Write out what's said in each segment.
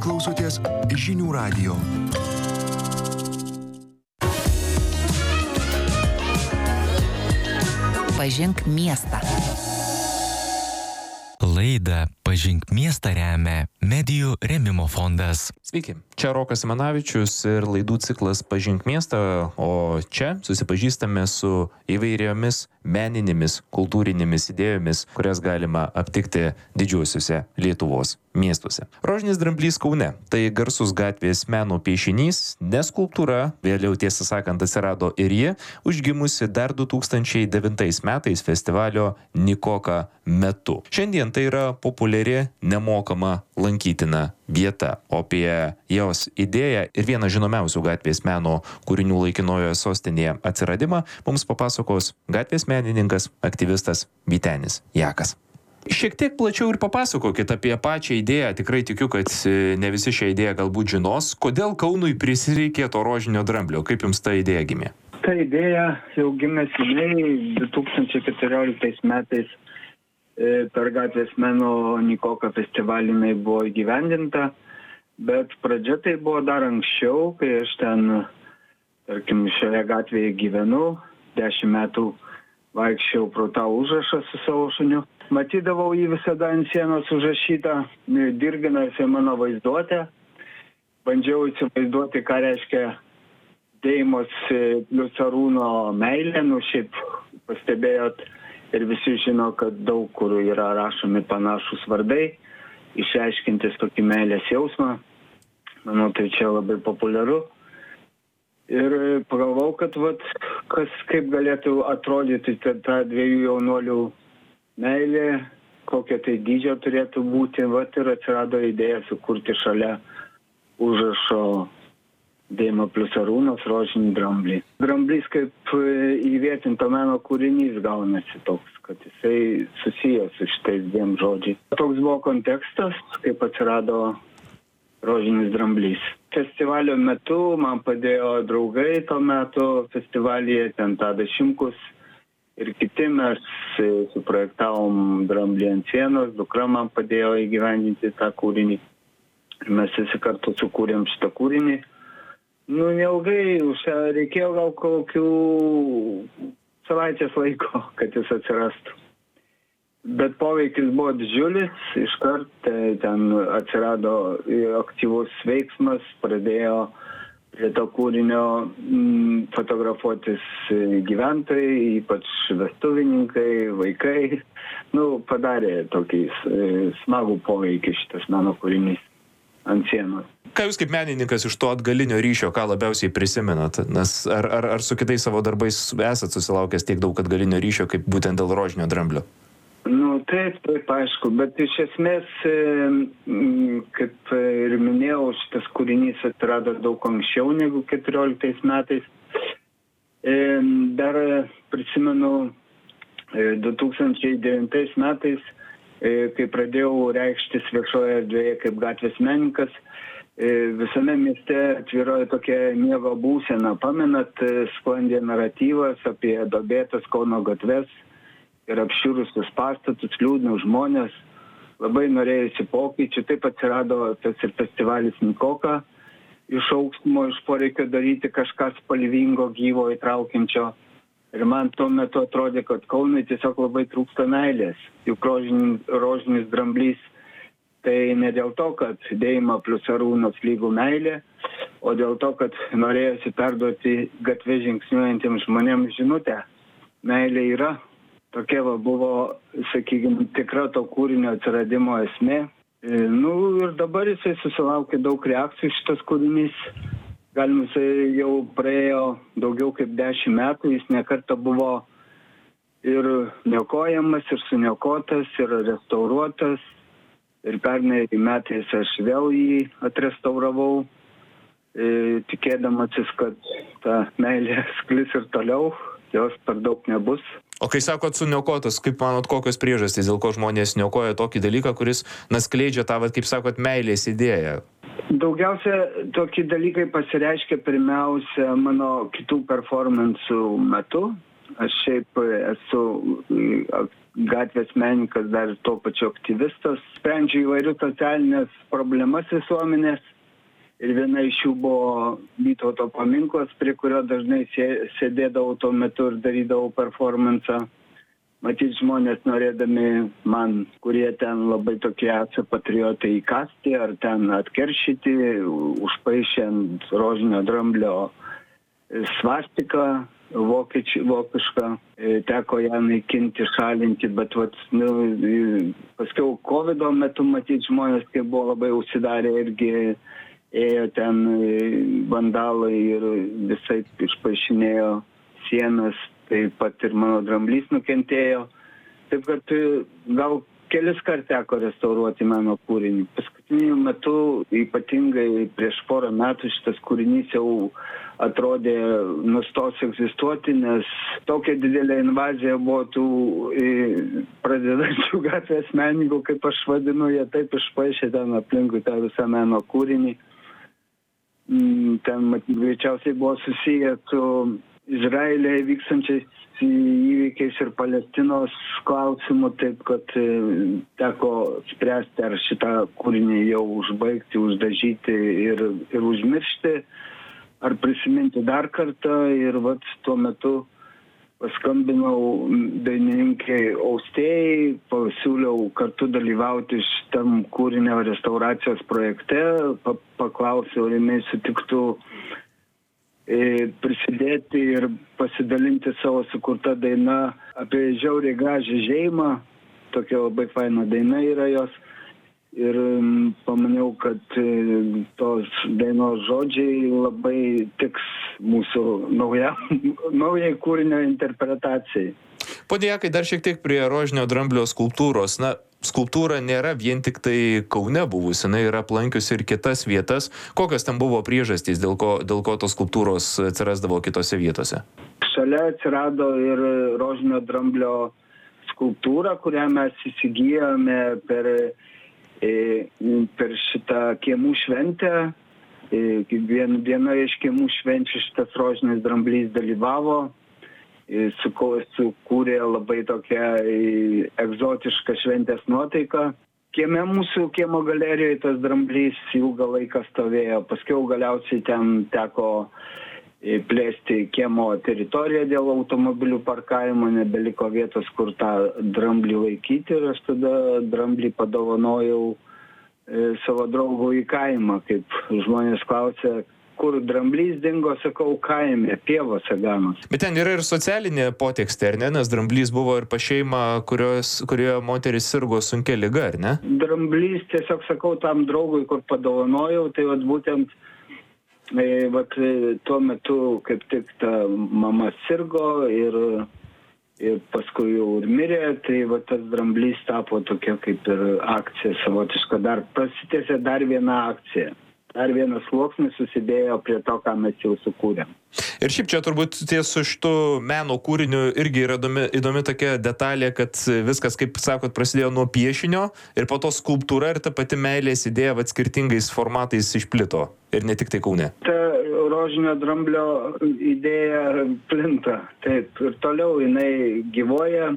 klausotės Žinių radijo. Pažink miestą. Laidą Pažink miestą remia Medijų rėmimo fondas. Sveiki, čia Rokas Simanavičius ir laidų ciklas Pažink miestą, o čia susipažįstame su įvairiomis meninėmis, kultūrinėmis idėjomis, kurias galima aptikti didžiuosiuose Lietuvos miestuose. Rožinis dramblys Kaune – tai garsus gatvės meno piešinys, ne skulptūra, vėliau tiesą sakant atsirado ir ji, užgimusi dar 2009 metais festivalio Nikoka metu. Šiandien tai yra populiari, nemokama, lankytina vieta, o apie jos idėją ir vieną žinomiausių gatvės meno kūrinių laikinojoje sostinėje atsiradimą mums papasakos gatvės menininkas, aktyvistas Vytenis Jakas. Šiek tiek plačiau ir papasakokit apie pačią idėją. Tikrai tikiu, kad ne visi šią idėją galbūt žinos. Kodėl Kaunui prisireikė to rožinio dramblio? Kaip jums ta idėja gimė? Ta idėja jau gimė seniai, 2014 metais per gatvės meno Nikoka festivalį jinai buvo įgyvendinta, bet pradžia tai buvo dar anksčiau, kai aš ten, tarkim, šioje gatvėje gyvenu, 10 metų vaikščiau pro tą užrašą su savo šuniu. Matydavau jį visada ant sienos užrašytą, dirginasi mano vaizduotę. Bandžiau įsivaizduoti, ką reiškia Deimos plius Arūno meilė. Šiaip pastebėjot ir visi žino, kad daug kur yra rašomi panašus vardai, išreiškintis tokį meilės jausmą. Manau, tai čia labai populiaru. Ir pagalvojau, kad kaip galėtų atrodyti ta dviejų jaunuolių meilė, kokia tai dydžio turėtų būti. Ir atsirado idėja sukurti šalia užrašo Deima plius Arūnas rožinį dramblį. Dramblys kaip įvietinto meno kūrinys gaunasi toks, kad jisai susijęs su šitais dviem žodžiais. Toks buvo kontekstas, kaip atsirado rožinis dramblys. Festivalio metu man padėjo draugai to metu festivalyje, ten Tadas Šimkus ir kiti. Mes suprojektavom dramblį ant sienos, dukra man padėjo įgyvendinti tą kūrinį. Ir mes visi kartu sukūrėm šitą kūrinį. Neilgai, reikėjo gal kokių savaitės laiko, kad jis atsirastų. Bet poveikis buvo didžiulis, iškart ten atsirado aktyvus veiksmas, pradėjo prie to kūrinio fotografuotis gyventojai, ypač vestuvininkai, vaikai. Padarė tokį smagų poveikį šitas meno kūrinys ant sienos. Ką jūs kaip menininkas iš to atgalinio ryšio, ką labiausiai prisimenat? Nes ar su kitais savo darbais esat susilaukęs tiek daug atgalinio ryšio, kaip būtent dėl rožinio dramblio? Taip, aišku, bet iš esmės, kaip ir minėjau, šitas kūrinys atsirado daug anksčiau negu 2014 metais. Dar prisimenu 2009 metais, kai pradėjau reikštis viešoje erdvėje kaip gatvės menininkas, visame mieste atvirojo tokia miego būsena. Pamenat, sklandė naratyvas apie duobėtas Kauno gatves ir apširusius pastatus, liūdnus žmonės. Labai norėjusi pokyčių. Taip atsirado tas ir festivalis Nikoka iš aukštumo, iš poreikio daryti kažką spalvingo, gyvo, įtraukiančio. Ir man tuo metu atrodė, kad Kaunui tiesiog labai trūksta meilės. Juk rožinis dramblys tai ne dėl to, kad Deima plius Arūnas lygų meilė, o dėl to, kad norėjosi perduoti gatvė žingsniuojantiems žmonėms žinutę. Meilė yra. Tokia buvo, sakykime, tikra to kūrinio atsiradimo esmė. Ir dabar jisai susilaukė daug reakcijų šitas kūrinys. Galima, jisai jau praėjo daugiau kaip 10 metų, jis nekartą buvo ir niokojamas, ir suniokotas, ir restauruotas. Ir pernai metais aš vėl jį atrestauravau, tikėdamasis, kad ta meilė sklis ir toliau, jos per daug nebus. O kai sakot suniokotas, kaip manot, kokios priežastys, dėl ko žmonės niokoja tokį dalyką, kuris skleidžia tą, kaip sakot, meilės idėją? Daugiausia tokie dalykai pasireiškia pirmiausia mano kitų performansų metu. aš šiaip esu gatvės menininkas, dar ir tuo pačiu aktyvistas. Sprendžiu įvairius socialinės problemas visuomenės. Ir viena iš jų buvo Vytauto paminklas, prie kurio dažnai sėdėdavau tuo metu ir darydavau performansą. Matyt, žmonės norėdami man, kurie ten labai tokie patriotai įkasti ar ten atkeršyti, užpaišė ant rožinio dramblio svastiką vokišką, teko ją naikinti, šalinti, bet paskiau COVID metu, matyt, žmonės, kai buvo labai užsidarę, irgi ėjo ten vandalai ir visai išpaišinėjo sienas. Taip pat ir mano dramblys nukentėjo. Taip kad gal kelis kart teko restauruoti mano kūrinį. Paskutiniu metu, ypatingai prieš porą metų, šitas kūrinys jau atrodė nustos egzistuoti, nes tokia didelė invazija buvo tų pradedančių gatvės menininkų, kaip aš vadinu, jie taip išpaišė ten aplinkui tą visą meno kūrinį. Ten greičiausiai buvo susiję su Izraelyje vykstančiais įvykiais ir Palestinos klausimų, taip kad teko spręsti, ar šitą kūrinį jau užbaigti, uždažyti ir užmiršti, ar prisiminti dar kartą. Ir tuo metu paskambinau dainininkai Austėjai, pasiūliau kartu dalyvauti šitam kūrinio restauracijos projekte, paklausiau, ar jinai sutiktų prisidėti ir pasidalinti savo sukurtą dainą apie žiauriai gražią šeimą. Tokia labai faina daina yra jos. Ir pamaniau, kad tos dainos žodžiai labai tiks mūsų naujai kūrinio interpretacijai. Pone Jakai, dar šiek tiek prie rožinio dramblio skulptūros. Skulptūra nėra vien tik tai Kaune buvusi, jinai yra aplankiusi ir kitas vietas. Kokios ten buvo priežastys, dėl ko tos skulptūros atsirasdavo kitose vietose? Šalia atsirado ir rožinio dramblio skulptūra, kurią mes įsigijome per šitą kiemų šventę. Viena iš kiemų švenčių šitas rožinis dramblys dalyvavo. Sukūrė labai tokią egzotišką šventės nuotaiką. Mūsų kiemo galerijoje tas dramblys ilgą laiką stovėjo. Paskiau galiausiai ten teko plėsti kiemo teritoriją dėl automobilių parkavimo, nebeliko vietos, kur tą dramblį laikyti. Ir aš tada dramblį padovanojau savo draugui į kaimą, kaip žmonės klausė, kur dramblys dingo, sakau, kaime, pievose ganos. Bet ten yra ir socialinė potekstė, ar ne? Nes dramblys buvo ir pas šeimą, kurioje moteris sirgo sunkia liga, ar ne? Dramblys, tiesiog sakau, tam draugui, kur padovanojau, tai būtent tuo metu kaip tik ta mama sirgo ir paskui jau ir mirė, tai tas dramblys tapo tokia kaip ir akcija savotiška. Dar prasitėsė dar viena akcija. Dar vienas sluoksnis susidėjo prie to, ką mes jau sukūrėm. Ir šiaip čia turbūt ties su šitu meno kūriniu irgi yra įdomi tokia detalė, kad viskas, kaip sakot, prasidėjo nuo piešinio ir po to skulptūra ir ta pati meilės idėja skirtingais formatais išplito. Ir ne tik tai Kaune. Ta rožinio dramblio idėja plinta. Taip, ir toliau jinai gyvoja.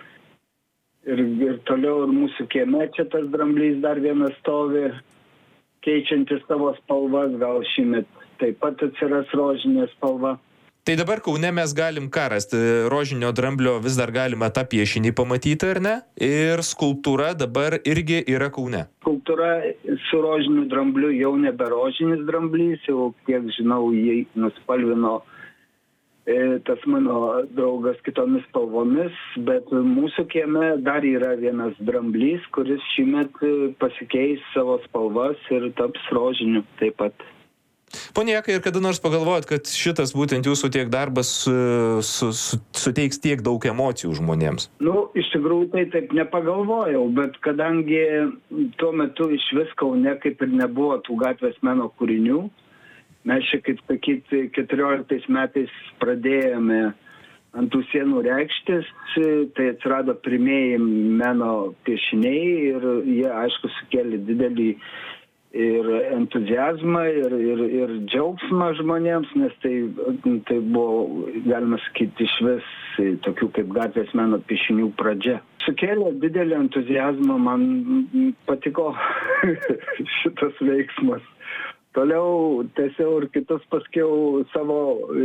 Ir toliau ir mūsų kieme čia tas dramblys dar vienas stovi, keičiantis savo spalvas, gal šįmet taip pat atsiras rožinė spalva. Tai dabar Kaune mes galim ką rasti? Rožinio dramblio vis dar galime tą piešinį pamatyti, ar ne? Ir skulptūra dabar irgi yra Kaune. Skulptūra su rožiniu drambliu jau nebe rožinis dramblys, jau kiek žinau, jį nuspalvino tas mano draugas kitomis spalvomis, bet mūsų kieme dar yra vienas dramblys, kuris šįmet pasikeis savo spalvas ir taps rožiniu taip pat. Pone Jakai, ir kada nors pagalvojot, kad šitas būtent jūsų tiek darbas suteiks tiek daug emocijų žmonėms? Iš tikrųjų tai taip nepagalvojau, bet kadangi tuo metu iš vis Kaune kaip ir nebuvo tų gatvės meno kūrinių, mes čia, kaip sakyti, 14 metais pradėjome ant tų sienų reikštis, tai atsirado pirmieji meno piešiniai ir jie, aišku, sukėlė didelį ir entuziazmą, ir džiaugsmą žmonėms, nes tai buvo, galima sakyti, iš vis tokių kaip gatvės meno piešinių pradžia. Sukėlė didelį entuziazmą, man patiko šitas veiksmas. Toliau tęsiau ir kitus paskiau savo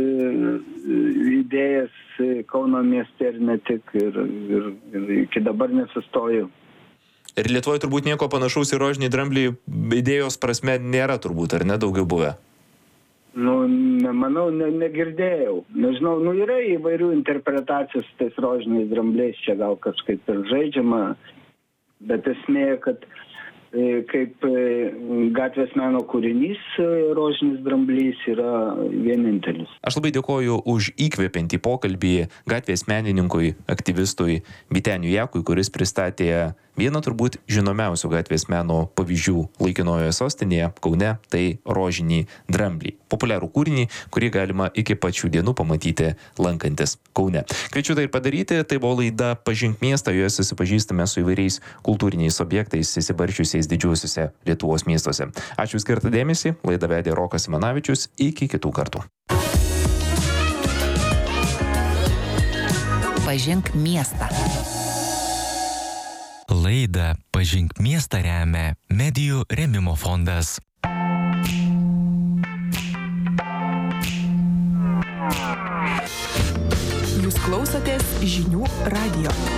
idėjas Kauno mieste ir ne tik, ir iki dabar nesustoju. Ir Lietuvoje turbūt nieko panašaus į rožinį dramblį idėjos prasme nėra turbūt, ar ne, daugiau buvę? Manau, negirdėjau. Nežinau, yra įvairių interpretacijų su tais rožiniais drambliais, čia gal kažkaip ir žaidžiama, bet esmė, kad kaip gatvės meno kūrinys rožinis dramblys yra vienintelis. Aš labai dėkoju už įkvepiantį pokalbį gatvės menininkui, aktyvistui Vyteniui Jakui, kuris pristatė vieną turbūt žinomiausių gatvės meno pavyzdžių laikinojoje sostinėje, Kaune, tai rožinį dramblį. Populiarų kūrinį, kurį galima iki pačių dienų pamatyti lankantis Kaune. Kviečiu tai ir padaryti, tai buvo laida Pažink miestą, joje susipažįstame su įvairiais kultūriniais objektais įsibarčiusiais didžiuosiuose Lietuvos miestuose. Ačiū skirtą dėmesį, laidą vedė Rokas Simanavičius, iki kitų kartų. Pažink miestą. Laidą Pažink miestą remia Medijų rėmimo fondas. Jūs klausotės žinių radijo.